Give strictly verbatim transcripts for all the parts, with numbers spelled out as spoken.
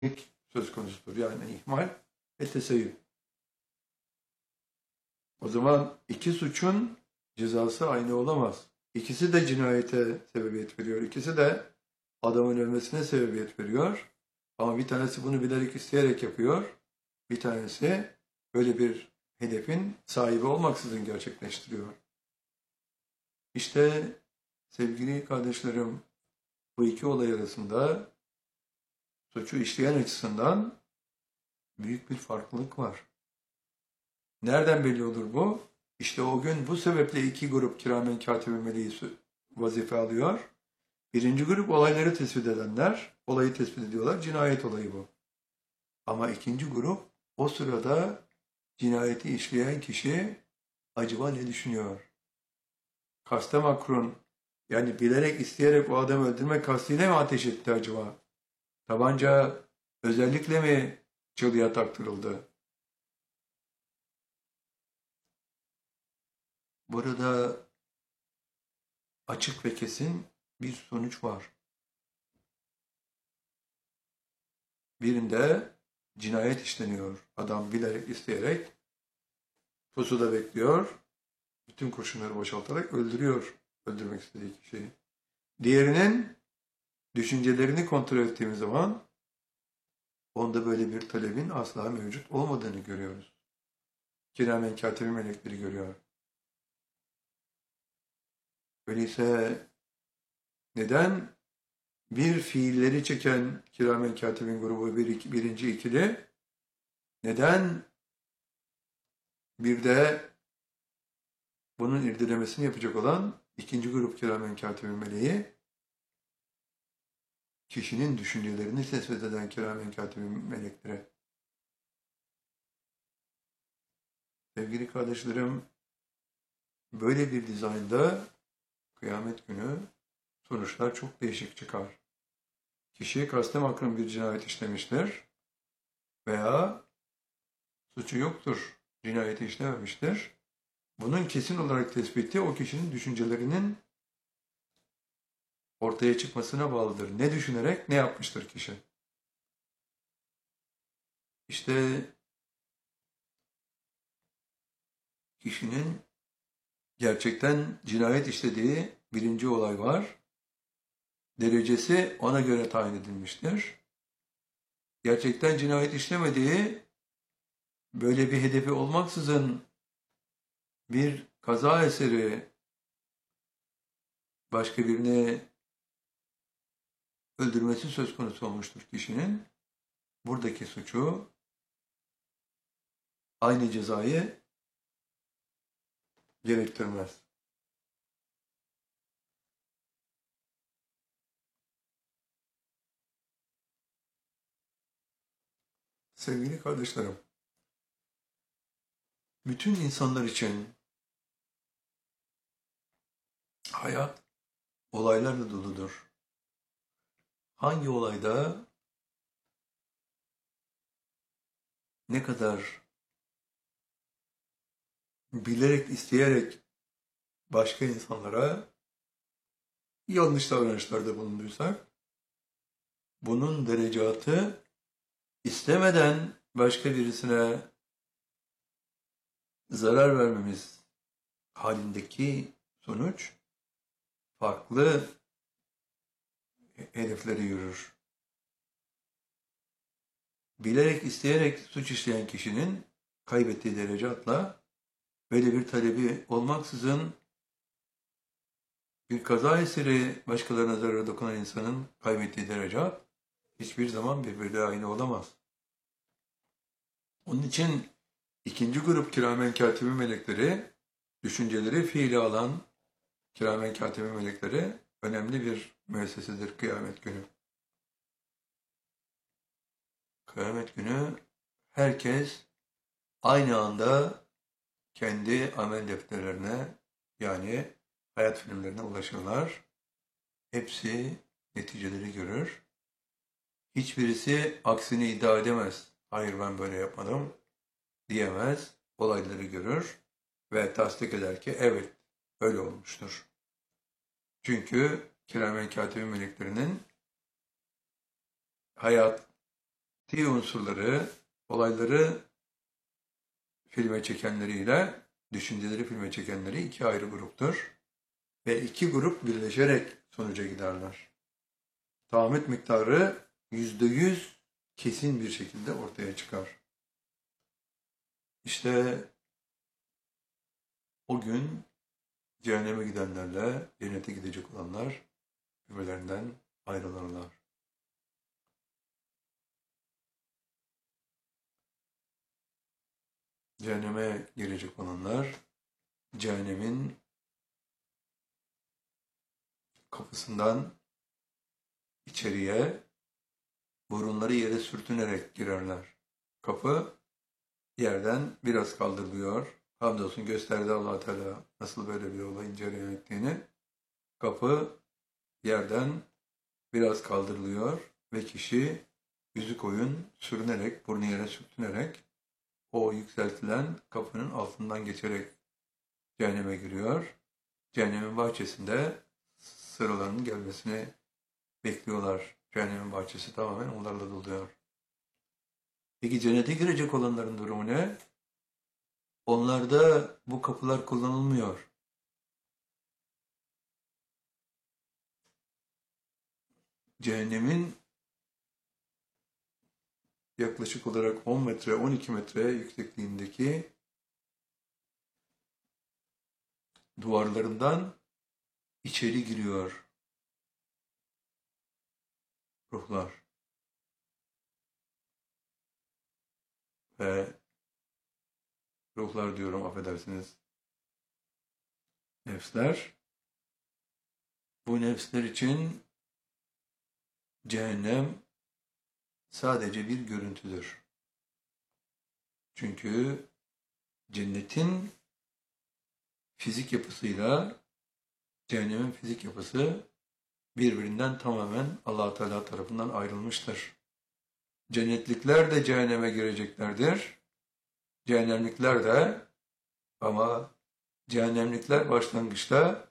söz konusudur. Yani ihmal ve teseyyür. O zaman iki suçun cezası aynı olamaz. İkisi de cinayete sebebiyet veriyor. İkisi de adamın ölmesine sebebiyet veriyor. Ama bir tanesi bunu bilerek isteyerek yapıyor. Bir tanesi böyle bir hedefin sahibi olmaksızın gerçekleştiriyor. İşte sevgili kardeşlerim, bu iki olay arasında suçu işleyen açısından büyük bir farklılık var. Nereden belli olur bu? İşte o gün bu sebeple iki grup kiramen katibi meleği vazife alıyor. Birinci grup olayları tespit edenler, olayı tespit ediyorlar, cinayet olayı bu. Ama ikinci grup o sırada cinayeti işleyen kişi acaba ne düşünüyor? Kaste makrun, yani bilerek isteyerek o adamı öldürme kastıyla mı ateş etti acaba? Tabanca özellikle mi çığlığa taktırıldı? Burada açık ve kesin bir sonuç var. Birinde cinayet işleniyor. Adam bilerek, isteyerek pusuda bekliyor. Bütün kurşunları boşaltarak öldürüyor öldürmek istediği kişiyi. Diğerinin düşüncelerini kontrol ettiğimiz zaman onda böyle bir talebin asla mevcut olmadığını görüyoruz. Kiramen katibi melekleri görüyor. Öyleyse neden bir fiilleri çeken kiramen katibin grubu bir, iki, birinci ikili, neden bir de bunun irdelemesini yapacak olan ikinci grup kiramen katibin meleği, kişinin düşüncelerini tespit eden kiramen katibin melekleri. Sevgili kardeşlerim, böyle bir dizaynda kıyamet günü sonuçlar çok değişik çıkar. Kişi kaste makrun bir cinayet işlemiştir veya suçu yoktur, cinayeti işlememiştir. Bunun kesin olarak tespiti o kişinin düşüncelerinin ortaya çıkmasına bağlıdır. Ne düşünerek ne yapmıştır kişi? İşte kişinin gerçekten cinayet işlediği birinci olay var. Derecesi ona göre tayin edilmiştir. Gerçekten cinayet işlemediği, böyle bir hedefi olmaksızın bir kaza eseri başka birini öldürmesi söz konusu olmuştur kişinin. Buradaki suçu aynı cezayı gerektirmez. Sevgili kardeşlerim, bütün insanlar için hayat olaylarla doludur. Hangi olayda ne kadar bilerek, isteyerek başka insanlara yanlış davranışlarda bulunduysak, bunun derecatı istemeden başka birisine zarar vermemiz halindeki sonuç farklı hedefleri yürür. Bilerek, isteyerek suç işleyen kişinin kaybettiği derecatla böyle bir talebi olmaksızın bir kaza eseri başkalarına zarara dokunan insanın kaybettiği derecat hiçbir zaman birbirine aynı olamaz. Onun için ikinci grup kiramen katibi melekleri, düşünceleri fiili alan kiramen katibi melekleri önemli bir müessesedir kıyamet günü. Kıyamet günü herkes aynı anda kendi amel defterlerine, yani hayat filmlerine ulaşırlar. Hepsi neticeleri görür. Hiçbirisi aksini iddia edemez. Hayır, ben böyle yapmadım diyemez. Olayları görür ve tasdik eder ki evet, öyle olmuştur. Çünkü kiramen katibi meleklerinin hayat unsurları, olayları filme çekenleriyle düşünceleri filme çekenleri iki ayrı gruptur. Ve iki grup birleşerek sonuca giderler. Tahammül miktarı yüzde yüz kesin bir şekilde ortaya çıkar. İşte o gün cehenneme gidenlerle cennete gidecek olanlar birbirlerinden ayrılırlar. Cehenneme girecek olanlar cehennemin kapısından içeriye burunları yere sürtünerek girerler. Kapı yerden biraz kaldırılıyor. Hamdolsun gösterdi Allah Teala nasıl böyle bir olayın cereyan ettiğini. Kapı yerden biraz kaldırılıyor ve kişi yüzü koyun sürünerek, burnu yere sürtünerek o yükseltilen kapının altından geçerek cehenneme giriyor. Cehennemin bahçesinde sıralarının gelmesini bekliyorlar. Cehennemin bahçesi tamamen onlarla doluyor. Peki cennete girecek olanların durumu ne? Onlarda bu kapılar kullanılmıyor. Cehennemin yaklaşık olarak on metre, on iki metre yüksekliğindeki duvarlarından içeri giriyor ruhlar. Ve ruhlar diyorum, affedersiniz, nefsler. Bu nefsler için cehennem sadece bir görüntüdür. Çünkü cennetin fizik yapısıyla cehennemin fizik yapısı birbirinden tamamen Allah Teala tarafından ayrılmıştır. Cennetlikler de cehenneme gireceklerdir. Cehennemlikler de, ama cehennemlikler başlangıçta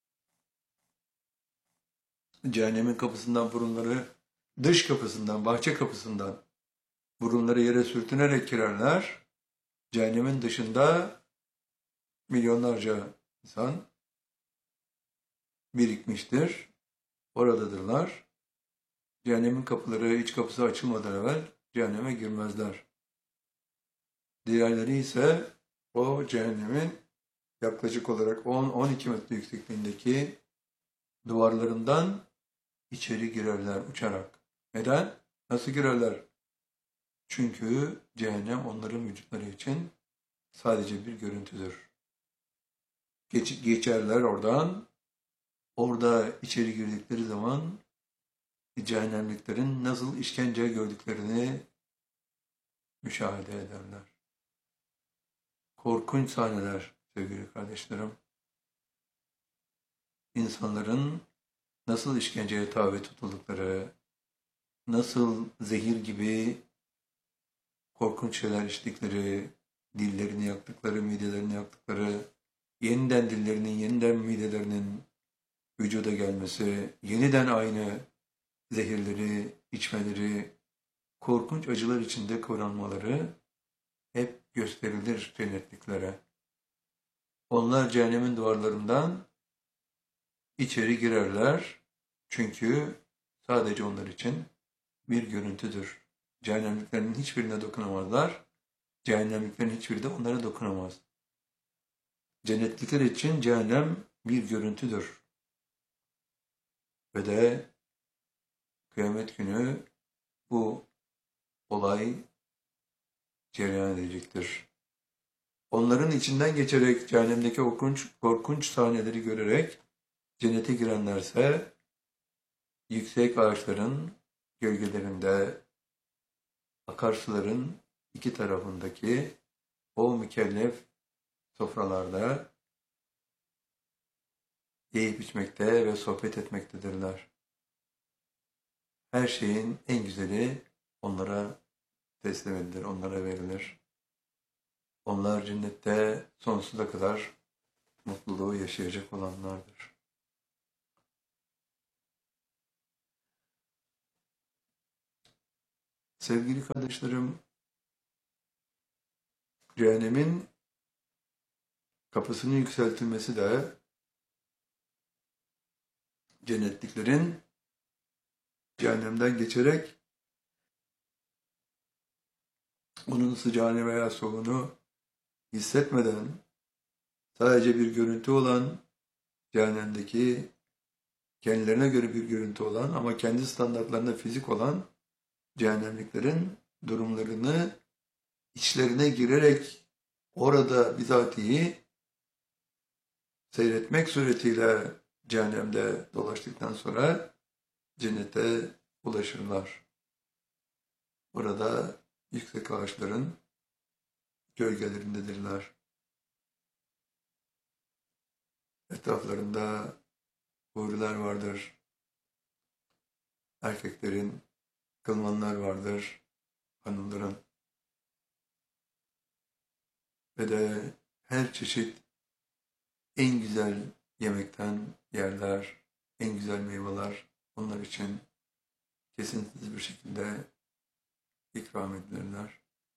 cehennemin kapısından burunları, dış kapısından, bahçe kapısından burunları yere sürtünerek girerler. Cehennemin dışında milyonlarca insan birikmiştir. Oradadırlar. Cehennemin kapıları, iç kapısı açılmadan evvel cehenneme girmezler. Diğerleri ise o cehennemin yaklaşık olarak on on iki metre yüksekliğindeki duvarlarından içeri girerler uçarak. Neden? Nasıl girerler? Çünkü cehennem onların vücutları için sadece bir görüntüdür. Geç, geçerler oradan. Orada içeri girdikleri zaman cehennemliklerin nasıl işkence gördüklerini müşahede ederler. Korkunç sahneler sevgili kardeşlerim. İnsanların nasıl işkenceye tabi tutuldukları, nasıl zehir gibi korkunç şeyler içtikleri, dillerini yaktıkları, midelerini yaktıkları, yeniden dillerinin, yeniden midelerinin vücuda gelmesi, yeniden aynı zehirleri içmeleri, korkunç acılar içinde kıvranmaları hep gösterilir cennetliklere. Onlar cehennemin duvarlarından içeri girerler. Çünkü sadece onlar için bir görüntüdür. Cehennemliklerin hiçbirine dokunamazlar. Cehennemliklerin hiçbiri de onlara dokunamaz. Cennetlikler için cehennem bir görüntüdür. Ve de kıyamet günü bu olay cereyan edecektir. Onların içinden geçerek cehennemdeki korkunç, korkunç sahneleri görerek cennete girenlerse yüksek ağaçların gölgelerinde, akarsuların iki tarafındaki o mükellef sofralarda yiyip içmekte ve sohbet etmektedirler. Her şeyin en güzeli onlara teslim edilir, onlara verilir. Onlar cennette sonsuza kadar mutluluğu yaşayacak olanlardır. Sevgili kardeşlerim, cehennemin kapısının yükseltilmesi de cennetliklerin cehennemden geçerek onun sıcağını veya soğuğunu hissetmeden sadece bir görüntü olan cehennemdeki kendilerine göre bir görüntü olan ama kendi standartlarında fizik olan cehennemliklerin durumlarını içlerine girerek orada bizatihi seyretmek suretiyle cehennemde dolaştıktan sonra cennete ulaşırlar. Burada yüksek ağaçların gölgelerindedirler. Etraflarında huriler vardır. Erkeklerin kılmanlar vardır. Hanımların. Ve de her çeşit en güzel yemekten yerler, en güzel meyveler onlar için kesintisiz bir şekilde ikram edilirler.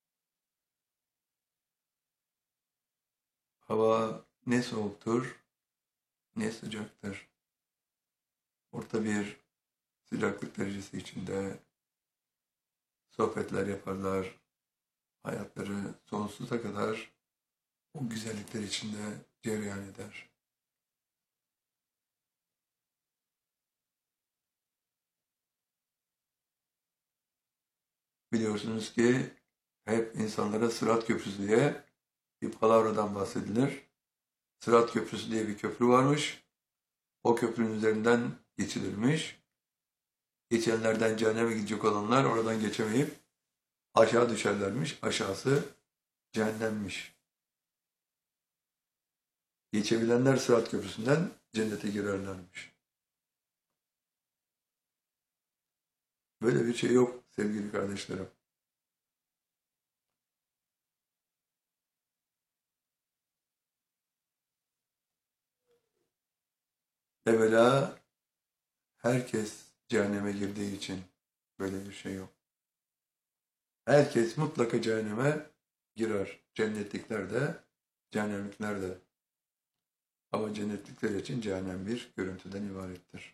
Hava ne soğuktur, ne sıcaktır. Orta bir sıcaklık derecesi içinde sohbetler yaparlar. Hayatları sonsuza kadar o güzellikler içinde cereyan eder. Biliyorsunuz ki hep insanlara Sırat Köprüsü diye bir palavradan bahsedilir. Sırat Köprüsü diye bir köprü varmış. O köprünün üzerinden geçilirmiş. Geçenlerden cehenneme gidecek olanlar oradan geçemeyip aşağı düşerlermiş. Aşağısı cehennemmiş. Geçebilenler Sırat Köprüsü'nden cennete girerlermiş. Böyle bir şey yok sevgili kardeşlerim. Evvela herkes cehenneme girdiği için böyle bir şey yok. Herkes mutlaka cehenneme girer. Cennetlikler de, cehennemlikler de. Ama cennetlikler için cehennem bir görüntüden ibarettir.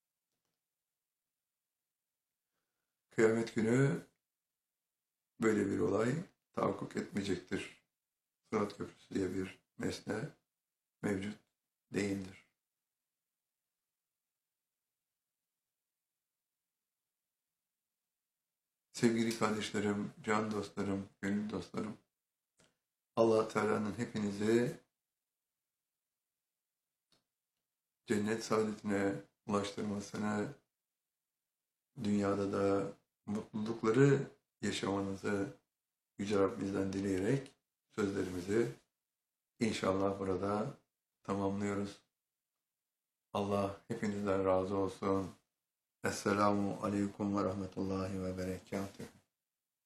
Kıyamet günü böyle bir olay tahakkuk etmeyecektir. Sırat Köprüsü diye bir nesne mevcut değildir. Sevgili kardeşlerim, can dostlarım, gönül dostlarım, Allah Teala'nın hepinizi cennet saadetine ulaştırmasını, dünyada da mutlulukları yaşamanızı Yüce Rabbimizden dileyerek sözlerimizi inşallah burada tamamlıyoruz. Allah hepinizden razı olsun. Esselamu Aleyküm ve Rahmetullahi ve Berekatuhu.